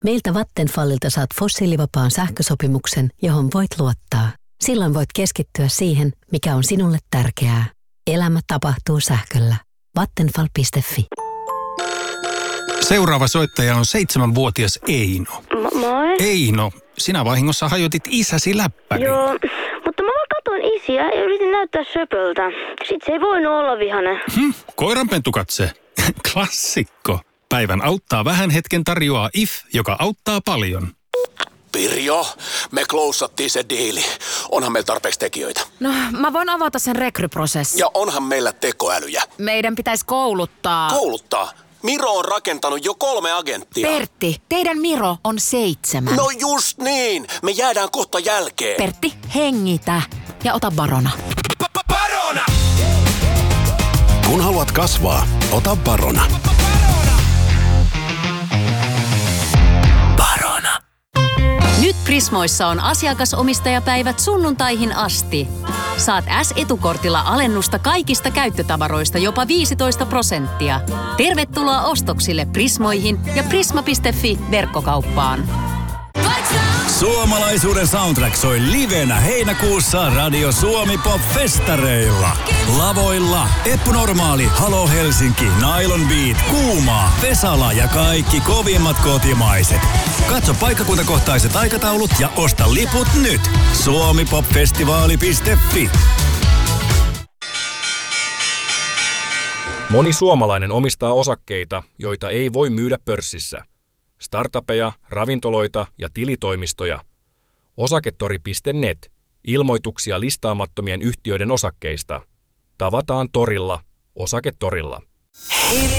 Meiltä Vattenfallilta saat fossiilivapaan sähkösopimuksen, johon voit luottaa. Silloin voit keskittyä siihen, mikä on sinulle tärkeää. Elämä tapahtuu sähköllä. Vattenfall.fi. Seuraava soittaja on 7-vuotias Eino. Moi. Eino, sinä vahingossa hajotit isäsi läppärin. Joo, mutta mä vaan katoin isiä ja yritin näyttää söpöltä. Sit se ei voinut olla vihainen. Koiranpentukatse. Klassikko. Päivän auttaa vähän hetken tarjoaa IF, joka auttaa paljon. Pirjo, me klousattiin se diili. Onhan meillä tarpeeksi tekijöitä. No, mä voin avata sen rekryprosessin. Ja onhan meillä tekoälyjä. Meidän pitäisi kouluttaa. Kouluttaa? Miro on rakentanut jo 3 agenttia. Pertti, teidän Miro on 7. No just niin. Me jäädään kohta jälkeen. Pertti, hengitä ja ota Barona. Barona! Kun haluat kasvaa, ota Barona. Barona. Nyt Prismoissa on asiakasomistajapäivät sunnuntaihin asti. Saat S-etukortilla alennusta kaikista käyttötavaroista jopa 15%. Tervetuloa ostoksille Prismoihin ja prisma.fi verkkokauppaan. Suomalaisuuden soundtrack soi livenä heinäkuussa Radio Suomi Pop-festareilla. Lavoilla Eppu Normaali, Halo Helsinki, Nylon Beat, Kuumaa, Vesala ja kaikki kovimmat kotimaiset. Katso paikkakuntakohtaiset aikataulut ja osta liput nyt. suomipopfestivaali.fi. Moni suomalainen omistaa osakkeita, joita ei voi myydä pörssissä. Startupeja, ravintoloita ja tilitoimistoja. Osaketori.net. Ilmoituksia listaamattomien yhtiöiden osakkeista. Tavataan torilla. Osaketorilla. Hit